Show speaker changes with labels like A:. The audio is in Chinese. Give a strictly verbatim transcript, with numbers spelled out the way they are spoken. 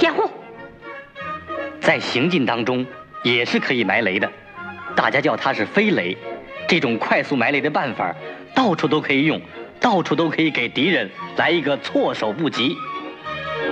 A: 掩护。
B: 在行进当中也是可以埋雷的，大家叫它是飞雷。这种快速埋雷的办法，到处都可以用，到处都可以给敌人来一个措手不及。